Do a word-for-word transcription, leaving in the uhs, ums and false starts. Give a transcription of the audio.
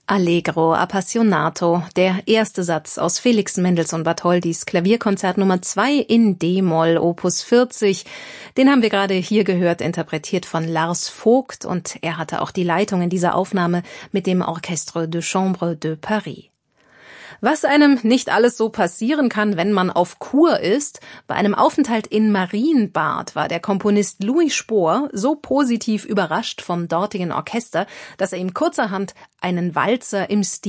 Allegro appassionato, der erste Satz aus Felix Mendelssohn Bartholdys Klavierkonzert Nummer zwei in D-Moll, Opus vierzig. Den haben wir gerade hier gehört, interpretiert von Lars Vogt, und er hatte auch die Leitung in dieser Aufnahme mit dem Orchestre de Chambre de Paris. Was einem nicht alles so passieren kann, wenn man auf Kur ist. Bei einem Aufenthalt in Marienbad war der Komponist Louis Spohr so positiv überrascht vom dortigen Orchester, dass er ihm kurzerhand einen Walzer im Stil